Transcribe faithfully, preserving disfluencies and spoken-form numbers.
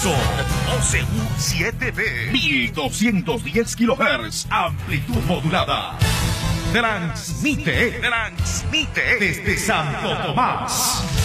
Poderoso. O C U siete B. mil doscientos diez kilohertz. Amplitud modulada. Transmite. Transmite. Desde Santo Tomás.